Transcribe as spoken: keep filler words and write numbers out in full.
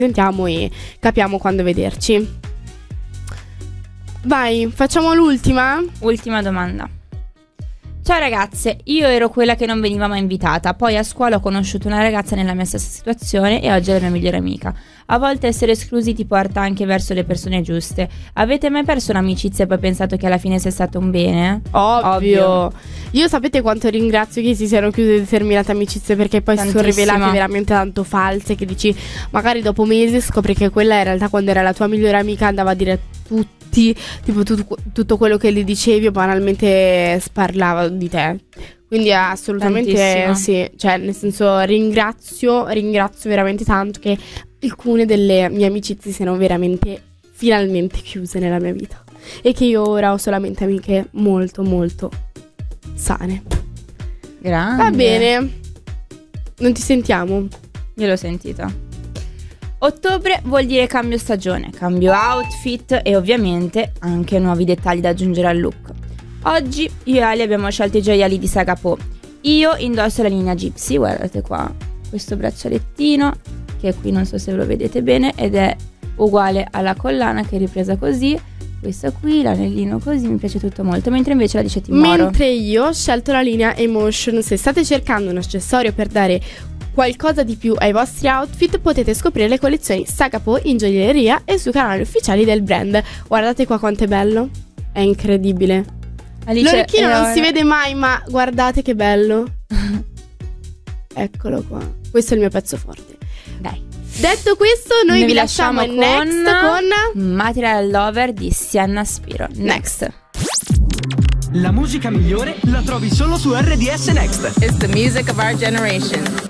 sentiamo e capiamo quando vederci. Vai, facciamo l'ultima? Ultima domanda. Ciao ragazze, io ero quella che non veniva mai invitata, poi a scuola ho conosciuto una ragazza nella mia stessa situazione e oggi è la mia migliore amica. A volte essere esclusi ti porta anche verso le persone giuste. Avete mai perso un'amicizia e poi pensato che alla fine sia stato un bene? Ovvio. Ovvio. Io sapete quanto ringrazio che si siano chiuse determinate amicizie, perché poi Tantissimo. si sono rivelate veramente tanto false, che dici magari dopo mesi scopri che quella in realtà, quando era la tua migliore amica, andava a dire tutti, tipo tutto, tutto quello che le dicevi o banalmente sparlava di te. Quindi assolutamente Tantissimo. sì, cioè nel senso ringrazio, ringrazio veramente tanto che alcune delle mie amicizie siano veramente finalmente chiuse nella mia vita e che io ora ho solamente amiche molto molto sane. Grande. Va bene, non ti sentiamo? Io l'ho sentita. Ottobre vuol dire cambio stagione, cambio outfit e ovviamente anche nuovi dettagli da aggiungere al look. Oggi io e Ali abbiamo scelto i gioielli di Sagapò. Io indosso la linea Gypsy, guardate qua, questo braccialettino che qui non so se ve lo vedete bene ed è uguale alla collana che è ripresa così. Questa qui, l'anellino così, mi piace tutto molto, mentre invece la dice Timoro. Mentre io ho scelto la linea Emotion. Se state cercando un accessorio per dare qualcosa di più ai vostri outfit, potete scoprire le collezioni Sagapò in gioielleria e sui canali ufficiali del brand. Guardate qua quanto è bello, è incredibile. Alice, l'orecchino non ora... si vede mai, ma guardate che bello. Eccolo qua, questo è il mio pezzo forte. Dai. Detto questo, noi, noi vi lasciamo in Next con Material Lover di Sienna Spiro. Next. La musica migliore la trovi solo su R D S Next. It's the music of our generation.